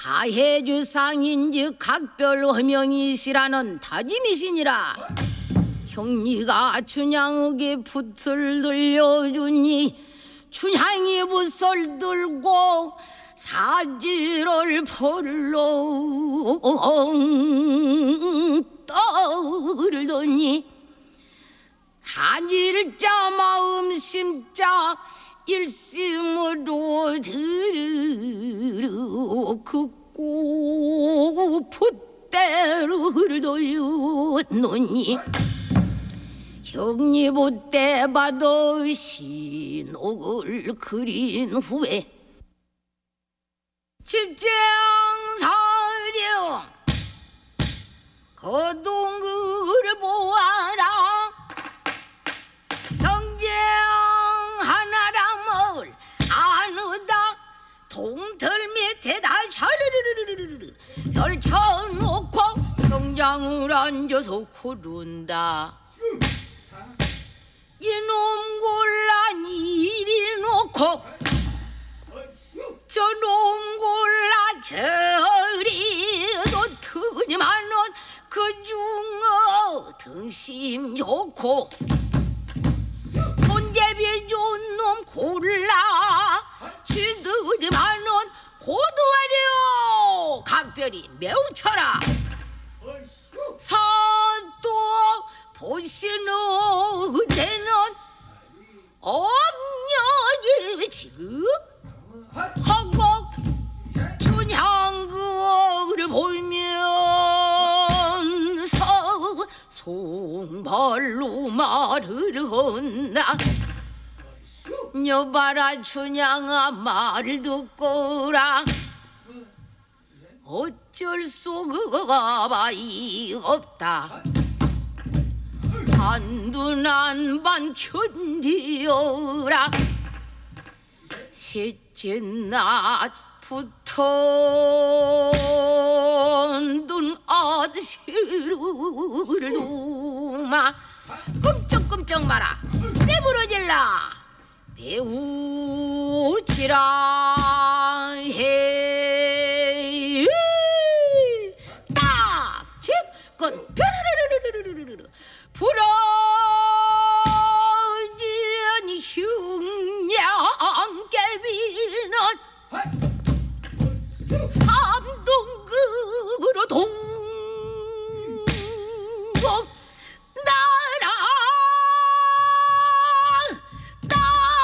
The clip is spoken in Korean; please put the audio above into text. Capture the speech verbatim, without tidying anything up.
가해주상인즉 각별 허명이시라는 다짐이시니라. 형리가 춘향에게 붓을 들려주니 춘향이 붓을 들고 사지를 벌렁 떨더니 한일자 마음 심자 일심으로 들으 긋고 붓대를 돌려놓니 형리 붓대 받아 신옥을 그린 후에 집쟁사령 거동을 보아라. 경쟁 하나람을 아누다 동틀 밑에다 샤르르르르르르 펼쳐놓고 경장을 앉아서 흐른다. 이놈 곤란 이리 놓고 저놈 골라 저리 놓더니만은 그중어 등심 좋고 손잡이 좋은 놈 골라 치더니만은 고도하려 각별이 매우 쳐라. 사또 보시는 데는 엄녀이 지금 하고 춘향그를 보면서 송발로 말을 한다. 여봐라 춘향아 말 듣거라. 어쩔 수가 바이 없다. 한두난반 견디어라. 셋째 낮부터 눈 아드시를 놓마 끔쩍끔쩍 마라. 배부러질라. 배우치라 해. 딱 집건 뾰르르르르르르르 부러진 흉양개비는 사